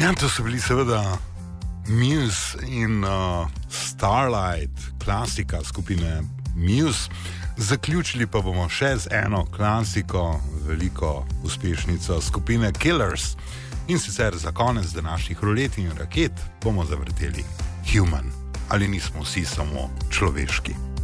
Ja, to so bili seveda Muse in Starlight, klasika skupine Muse. Zaključili pa bomo še z eno klasiko, veliko uspešnico skupine Killers. In sicer za konec današnjih rulet in raket bomo zavrteli Human. Ali nismo vsi samo človeški?